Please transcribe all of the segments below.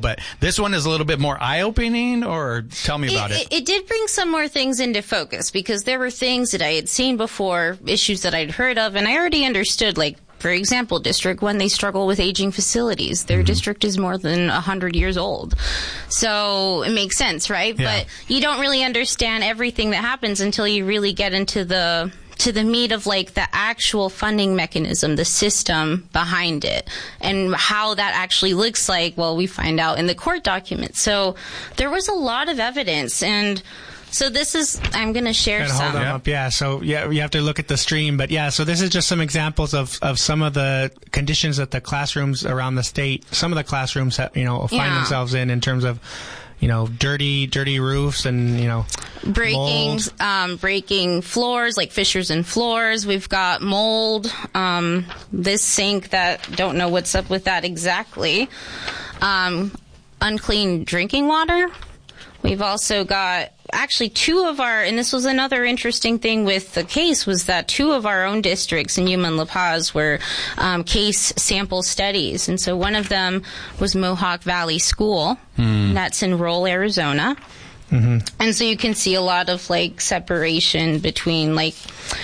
but this one is a little bit more eye-opening, or tell me about it. It did bring some more things into focus, because there were things that I had seen before, issues that I'd heard of, and I already understood, like, for example, District 1, they struggle with aging facilities. Their district is more than 100 years old. So it makes sense, right? Yeah. But you don't really understand everything that happens until you really get into the meat of, like, the actual funding mechanism, the system behind it, and how that actually looks like. Well, we find out in the court documents. So there was a lot of evidence, and so this is, I'm going to share some. Hold them up. Yeah. So yeah, you have to look at the stream, but yeah, so this is just some examples of some of the conditions that the classrooms around the state, some of the classrooms have, find themselves in terms of, dirty roofs and, breaking floors, like fissures in floors. We've got mold, this sink that don't know what's up with that exactly. Unclean drinking water. We've also got actually two of our, and this was another interesting thing with the case, was that two of our own districts in Yuma and La Paz were case sample studies. And so one of them was Mohawk Valley School. That's in Roll, Arizona. And so you can see a lot of, like, separation between, like,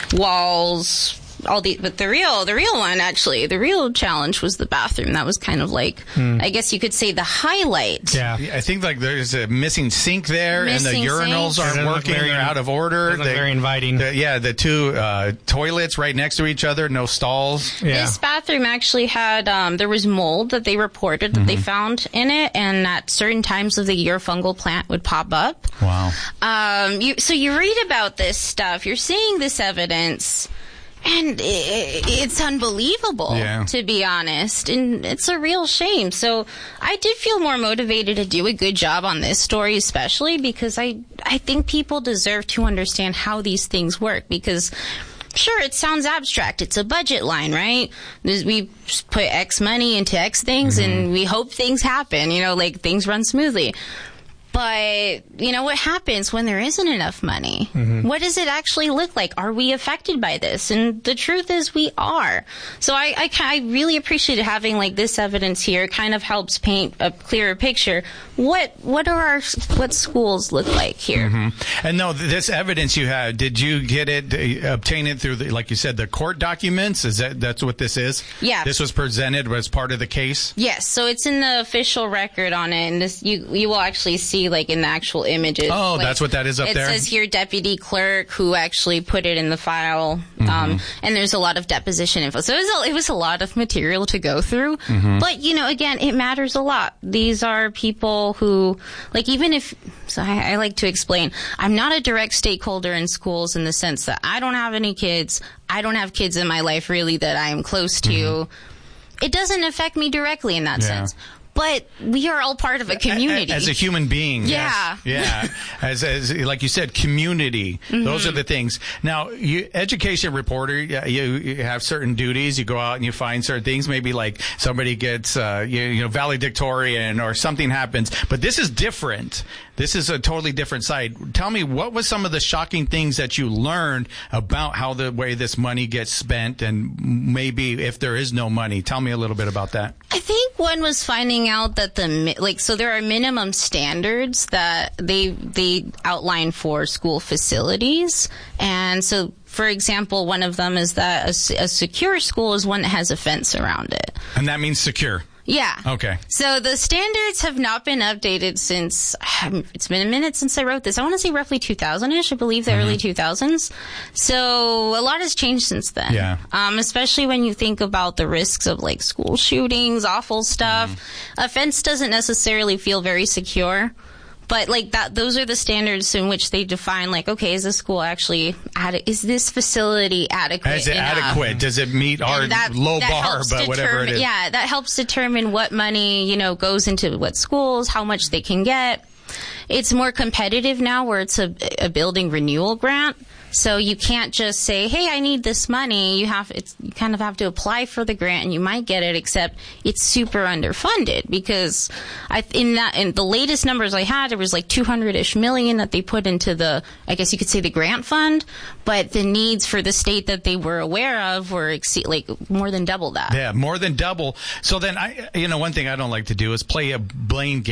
walls, but the real one, actually, the real challenge was the bathroom. That was kind of like, I guess you could say, the highlight. Yeah. I think, like, there's a missing sink there, and the urinals aren't working. They're out of order. They're very inviting. The two toilets right next to each other, no stalls. Yeah. This bathroom actually had, there was mold that they reported that they found in it, and at certain times of the year, fungal plant would pop up. Wow. So you read about this stuff, you're seeing this evidence, and it's unbelievable, to be honest. And it's a real shame. So I did feel more motivated to do a good job on this story, especially because I think people deserve to understand how these things work. Because, sure, it sounds abstract. It's a budget line, right? We put X money into X things, and we hope things happen, like things run smoothly. But, what happens when there isn't enough money? What does it actually look like? Are we affected by this? And the truth is we are. So I really appreciated having, like, this evidence here. It kind of helps paint a clearer picture. What schools look like here? And no, this evidence you had, did you get it, obtain it through, like you said, the court documents? That's what this is? Yeah. This was presented as part of the case? Yes. So it's in the official record on it, and this you will actually see, like, in the actual images. Oh, like, that's what that is up there? It says here deputy clerk who actually put it in the file. And there's a lot of deposition info. So it was a lot of material to go through. But, again, it matters a lot. These are people who, like, even if, so I like to explain, I'm not a direct stakeholder in schools in the sense that I don't have any kids. I don't have kids in my life, really, that I am close to. It doesn't affect me directly in that sense. But we are all part of a community. As a human being. Yeah. Yes. Yeah. As like you said, community. Those are the things. Now, education reporter, you have certain duties. You go out and you find certain things. Maybe like somebody gets, valedictorian or something happens. But this is different. This is a totally different side. Tell me, what was some of the shocking things that you learned about how the way this money gets spent, and maybe if there is no money? Tell me a little bit about that. I think one was finding out that so there are minimum standards that they outline for school facilities. And so, for example, one of them is that a secure school is one that has a fence around it. And that means secure. Yeah. Okay. So the standards have not been updated since, it's been a minute since I wrote this. I want to say roughly 2000-ish, I believe the early 2000s. So a lot has changed since then. Yeah. Especially when you think about the risks of, like, school shootings, awful stuff. A fence doesn't necessarily feel very secure. But, like, those are the standards in which they define, like, okay, is this school actually is this facility adequate? Is it adequate? Does it meet our low bar, but whatever it is? Yeah, that helps determine what money, goes into what schools, how much they can get. It's more competitive now where it's a building renewal grant. So you can't just say, hey, I need this money. You kind of have to apply for the grant, and you might get it, except it's super underfunded because in the latest numbers I had, it was like $200-ish million that they put into the, I guess you could say, the grant fund, but the needs for the state that they were aware of were more than double that. Yeah, more than double. So then one thing I don't like to do is play a blame game.